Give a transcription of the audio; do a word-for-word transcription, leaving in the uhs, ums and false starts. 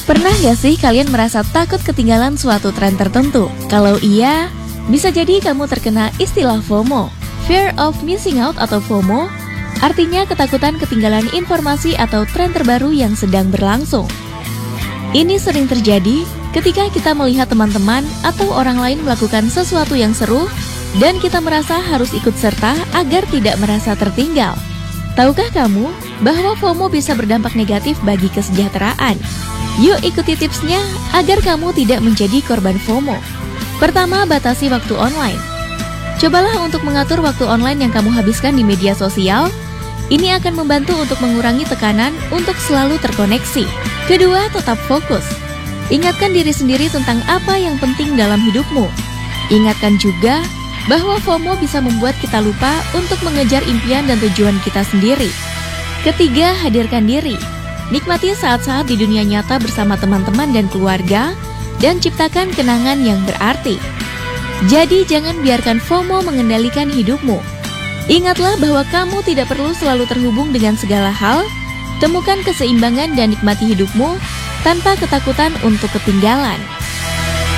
Pernah gak sih kalian merasa takut ketinggalan suatu tren tertentu? Kalau iya, bisa jadi kamu terkena istilah FOMO. Fear of missing out atau FOMO artinya ketakutan ketinggalan informasi atau tren terbaru yang sedang berlangsung. Ini sering terjadi ketika kita melihat teman-teman atau orang lain melakukan sesuatu yang seru dan kita merasa harus ikut serta agar tidak merasa tertinggal. Tahukah kamu bahwa FOMO bisa berdampak negatif bagi kesejahteraan? Yuk ikuti tipsnya agar kamu tidak menjadi korban FOMO. Pertama, batasi waktu online. Cobalah untuk mengatur waktu online yang kamu habiskan di media sosial. Ini akan membantu untuk mengurangi tekanan untuk selalu terkoneksi. Kedua, tetap fokus. Ingatkan diri sendiri tentang apa yang penting dalam hidupmu. Ingatkan juga bahwa FOMO bisa membuat kita lupa untuk mengejar impian dan tujuan kita sendiri. Ketiga, hadirkan diri. Nikmati saat-saat di dunia nyata bersama teman-teman dan keluarga, dan ciptakan kenangan yang berarti. Jadi jangan biarkan FOMO mengendalikan hidupmu. Ingatlah bahwa kamu tidak perlu selalu terhubung dengan segala hal. Temukan keseimbangan dan nikmati hidupmu tanpa ketakutan untuk ketinggalan.